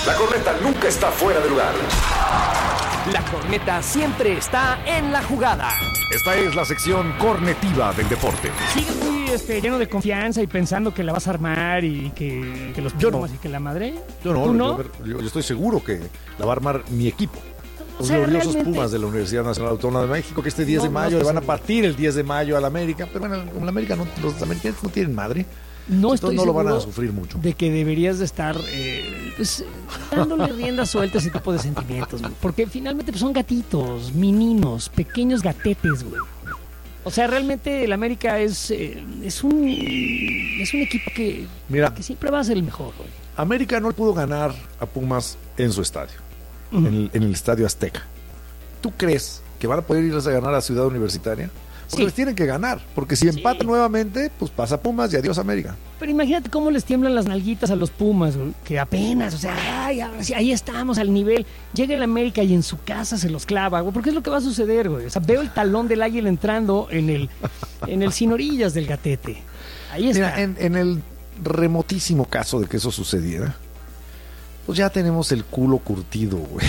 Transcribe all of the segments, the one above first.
La corneta nunca está fuera de lugar. La corneta siempre está en la jugada. Esta es la sección cornetiva del deporte. Sigues muy lleno de confianza y pensando que la vas a armar y que los Pumas y que la madre. Yo no, ¿Tú no? yo estoy seguro que la va a armar mi equipo. Los sea, gloriosos realmente... Pumas de la Universidad Nacional Autónoma de México, que este 10 de mayo le van a partir el 10 de mayo a la América. Pero bueno, en la América los americanos no tienen madre. No estoy no lo van a seguro sufrir mucho. de que deberías de estar dándole rienda suelta a ese tipo de sentimientos, güey. Porque finalmente pues, son gatitos, mininos, pequeños gatetes, güey. O sea, realmente el América es un equipo que siempre va a ser el mejor, güey. América no pudo ganar a Pumas en su estadio, en el Estadio Azteca. ¿Tú crees que van a poder ir a ganar a Ciudad Universitaria? Porque les tienen que ganar, porque si empatan nuevamente, pues pasa Pumas y adiós América. Pero imagínate cómo les tiemblan las nalguitas a los Pumas, güey, que apenas, o sea, ahí estamos al nivel. Llega el América y en su casa se los clava, güey, porque es lo que va a suceder, güey. O sea, veo el talón del águila entrando en el sin orillas del gatete. Ahí está. Mira, en el remotísimo caso de que eso sucediera, pues ya tenemos el culo curtido, güey.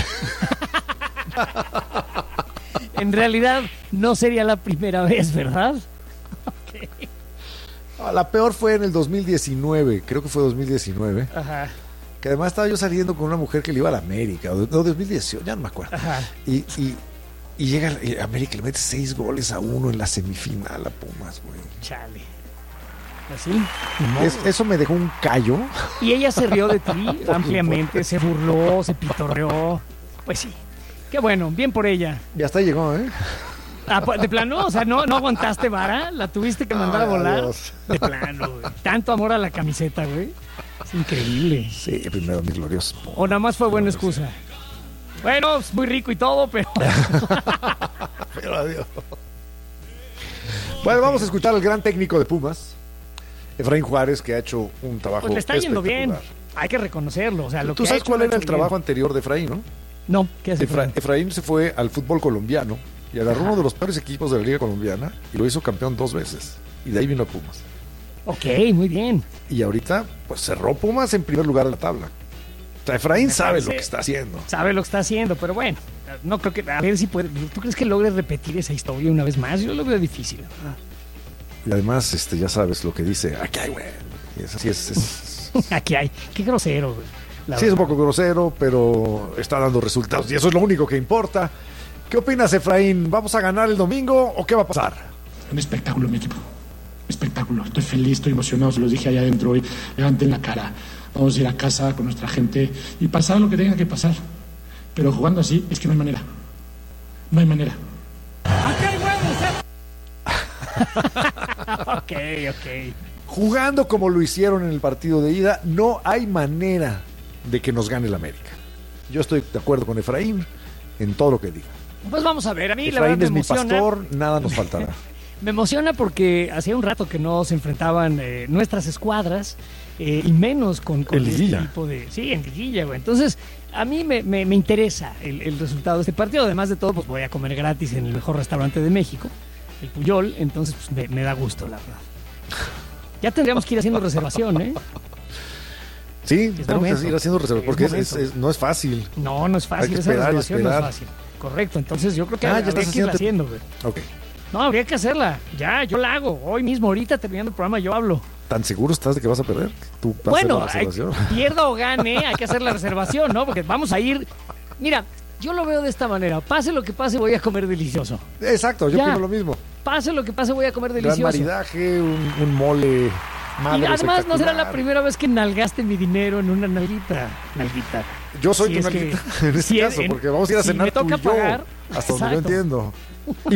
En realidad no sería la primera vez, ¿verdad? Okay. La peor fue en el 2019, creo que fue 2019. Ajá. Que además estaba yo saliendo con una mujer que le iba a la América, o 2018, ya no me acuerdo. Ajá. Y llega América y le mete 6 goles a 1 en la semifinal a Pumas, güey. Chale. ¿Así? Eso me dejó un callo. Y ella se rió de ti ampliamente, se burló, se pitorreó. Pues sí. Qué bueno, bien por ella. Y hasta ahí llegó, ¿eh? ¿De plano? O sea, ¿no aguantaste vara? ¿La tuviste que mandar a volar? Dios. De plano, güey. Tanto amor a la camiseta, güey. Es increíble. Sí, primero mis gloriosos. O nada más fue buena excusa. Bueno, es muy rico y todo, pero... Pero adiós. Bueno, vamos a escuchar al gran técnico de Pumas, Efraín Juárez, que ha hecho un trabajo pues le está yendo bien. espectacular. Hay que reconocerlo. O sea, ¿Tú sabes cuál era el trabajo anterior de Efraín, no? No, ¿qué hace Efraín se fue al fútbol colombiano y agarró uno de los peores equipos de la Liga Colombiana y lo hizo campeón 2 veces. Y de ahí vino a Pumas. Ok, muy bien. Y ahorita, pues cerró Pumas en primer lugar de la tabla. O sea, Efraín sabe lo que está haciendo. Sabe lo que está haciendo, pero bueno, no creo que... A ver si puede... ¿Tú crees que logre repetir esa historia una vez más? Yo lo veo difícil. Y además, ya sabes lo que dice. Aquí hay, güey. Y es así, es... Aquí hay. Qué grosero, güey. Sí, es un poco grosero, pero está dando resultados y eso es lo único que importa. ¿Qué opinas, Efraín? ¿Vamos a ganar el domingo o qué va a pasar? Un espectáculo, mi equipo. Espectáculo. Estoy feliz, estoy emocionado. Se los dije allá adentro hoy. Levanten la cara. Vamos a ir a casa con nuestra gente y pasar lo que tenga que pasar. Pero jugando así es que no hay manera. No hay manera. Ok. Jugando como lo hicieron en el partido de ida, no hay manera de que nos gane el América. Yo estoy de acuerdo con Efraín en todo lo que diga. Pues vamos a ver, a mí Efraín la verdad es me mi emociona. pastor, nada nos faltará. Me emociona porque hacía un rato que no se enfrentaban nuestras escuadras y menos con En liguilla. este tipo de... Sí, en liguilla, güey. Entonces, a mí me interesa el resultado de este partido. Además de todo, pues voy a comer gratis en el mejor restaurante de México, el Puyol. Entonces, pues me da gusto, la verdad. Ya tendríamos que ir haciendo reservación, ¿eh? Sí, Es tenemos momento. que ir haciendo reserva porque momento. no es fácil. No es Hay fácil. que Esa esperar y reservación no es esperar. fácil. Correcto. Entonces, yo creo que Ya habría estás que irla haciendo. haciendo, güey. Ok. No, habría que hacerla. Ya, yo la hago. Hoy mismo, ahorita terminando el programa, yo hablo. ¿Tan seguro estás de que vas a perder? ¿Tú vas Bueno, a hacer la reservación? pierda o gane, hay que hacer la reservación, ¿no? Porque vamos a ir... Mira, yo lo veo de esta manera. Pase lo que pase, voy a comer delicioso. Exacto, yo Ya. opino lo mismo. Pase lo que pase, voy a comer Gran delicioso. maridaje, un mole madre Y además no será la espectacular. primera vez que nalgaste mi dinero en una nalguita. Yo soy Si tu es que- nalguita en este si es caso, en- porque vamos a ir a si cenar me toca tú y yo, pagar, hasta donde yo exacto. entiendo.